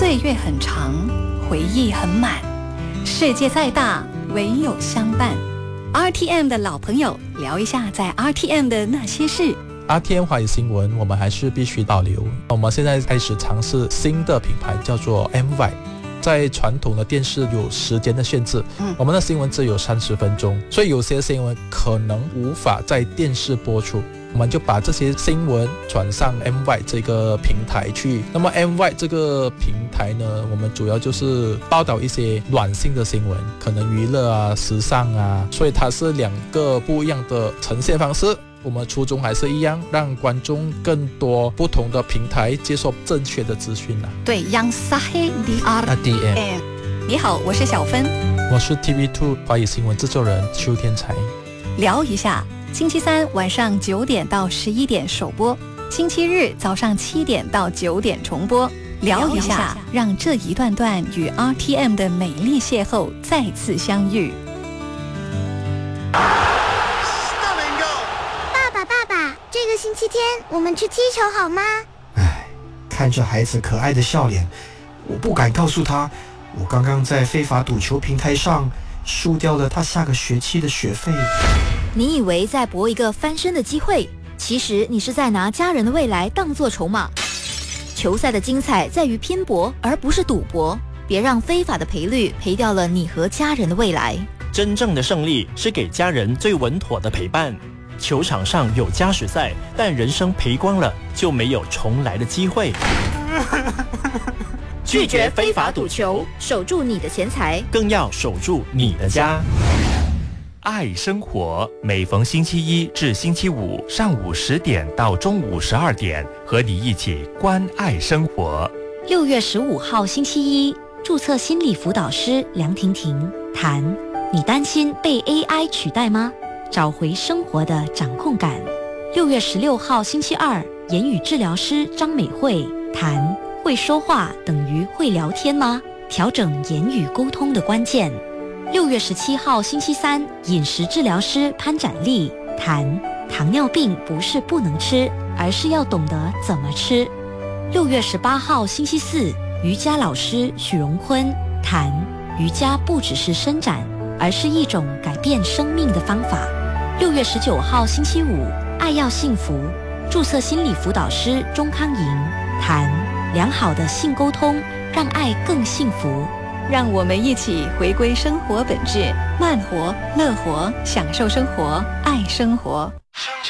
岁月很长，回忆很满，世界再大，唯有相伴。RTM 的老朋友，聊一下在 RTM 的那些事。 RTM 华语新闻，我们还是必须保留。我们现在开始尝试新的品牌，叫做 MY。在传统的电视有时间的限制，我们的新闻只有30分钟，所以有些新闻可能无法在电视播出。我们就把这些新闻转上 MY 这个平台去。那么 MY 这个平台呢，我们主要就是报道一些软性的新闻，可能娱乐啊、时尚啊，所以它是2个不一样的呈现方式。我们初衷还是一样，让观众更多不同的平台接受正确的资讯啊。 对，Yang Sahih di RTM。你好，我是小芬， 我是 TV2 华语新闻制作人邱天才。 聊一下，星期三晚上9点到11点首播，星期日早上7点到9点重播。聊一下，让这一段段与 RTM 的美丽邂逅再次相遇。 这个星期天我们去踢球好吗？ 看着孩子可爱的笑脸，我不敢告诉他，我刚刚在非法赌球平台上输掉了他下个学期的学费。 你以为在搏一个翻身的机会，其实你是在拿家人的未来当作筹码。球赛的精彩在于拼搏，而不是赌博。别让非法的赔率赔掉了你和家人的未来。 真正的胜利是给家人最稳妥的陪伴。球场上有加时赛，但人生赔光了就没有重来的机会。 拒绝非法赌球，守住你的钱财， 更要守住你的家。 爱生活，每逢星期一至星期五上午10点到中午12点，和你一起关爱生活。 6月15号星期一，注册心理辅导师梁婷婷谈：你担心被 AI 取代吗？找回生活的掌控感。6月16号星期二，言语治疗师张美惠谈：会说话等于会聊天吗？调整言语沟通的关键。6月17号星期三，饮食治疗师潘展丽谈：糖尿病不是不能吃，而是要懂得怎么吃。6月18号星期四，瑜伽老师许荣坤谈：瑜伽不只是伸展，而是一种改变生命的方法。6月19号星期五，爱要幸福，注册心理辅导师钟康莹谈：良好的性沟通让爱更幸福。 让我们一起回归生活本质，慢活、乐活，享受生活，爱生活。